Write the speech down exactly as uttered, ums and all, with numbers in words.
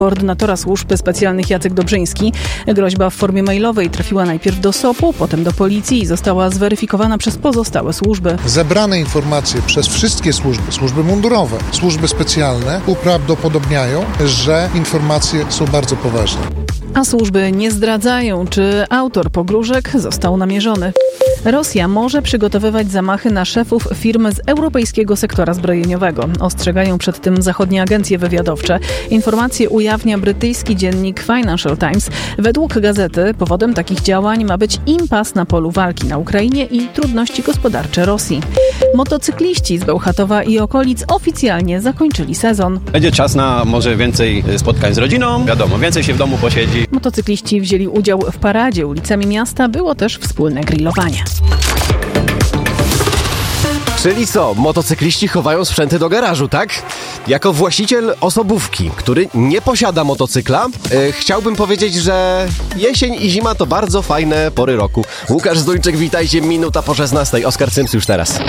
Koordynatora służb specjalnych Jacek Dobrzyński. Groźba w formie mailowej trafiła najpierw do S O P u, potem do policji i została zweryfikowana przez pozostałe służby. Zebrane informacje przez wszystkie służby, służby mundurowe, służby specjalne uprawdopodobniają, że informacje są bardzo poważne. A służby nie zdradzają, czy autor pogróżek został namierzony. Rosja może przygotowywać zamachy na szefów firm z europejskiego sektora zbrojeniowego. Ostrzegają przed tym zachodnie agencje wywiadowcze. Informacje ujawnia brytyjski dziennik Financial Times. Według gazety powodem takich działań ma być impas na polu walki na Ukrainie i trudności gospodarcze Rosji. Motocykliści z Bełchatowa i okolic oficjalnie zakończyli sezon. Będzie czas na może więcej spotkań z rodziną. Wiadomo, więcej się w domu posiedzi. Motocykliści wzięli udział w paradzie ulicami miasta. Było też wspólne grillowanie. Czyli co? Motocykliści chowają sprzęty do garażu, tak? Jako właściciel osobówki, który nie posiada motocykla, yy, chciałbym powiedzieć, że jesień i zima to bardzo fajne pory roku. Łukasz Zdójczyk, witajcie, minuta po szesnastej. Oskar Cyms już teraz.